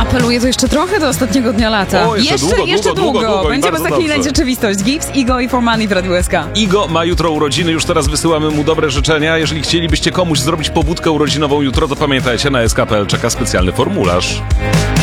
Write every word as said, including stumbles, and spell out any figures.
Apeluje to jeszcze trochę do ostatniego dnia lata. O, jeszcze jeszcze, długo, jeszcze długo, długo. długo, długo i Będziemy bardzo zaklinać dobrze. rzeczywistość. Gibbs, Igo i Formani w Radiu S K. Igo ma jutro urodziny, już teraz wysyłamy mu dobre życzenia. Jeżeli chcielibyście komuś zrobić pobudkę urodzinową jutro, to pamiętajcie, na S K kropka P L czeka specjalny formularz.